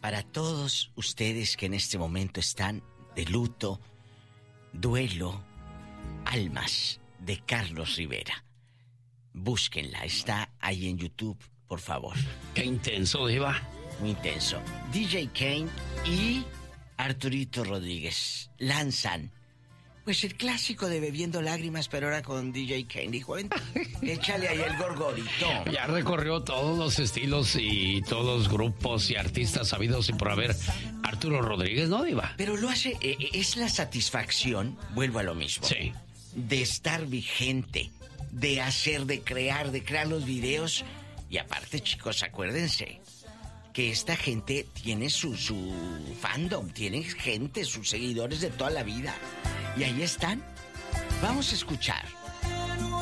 para todos ustedes que en este momento están de luto, duelo, Almas de Carlos Rivera. Búsquenla, está ahí en YouTube, por favor. Qué intenso, Diva. Muy intenso. DJ Kane y Arturito Rodríguez lanzan pues el clásico de Bebiendo Lágrimas, pero ahora con DJ Kane. Dijo, échale ahí el gorgorito. Ya recorrió todos los estilos y todos los grupos y artistas sabidos y por haber. Arturo Rodríguez, ¿no, Diva? Pero lo hace, es la satisfacción, vuelvo a lo mismo. Sí. De estar vigente, de hacer, de crear los videos. Y aparte, chicos, acuérdense que esta gente tiene su fandom, tiene gente, sus seguidores de toda la vida. Y ahí están. Vamos a escuchar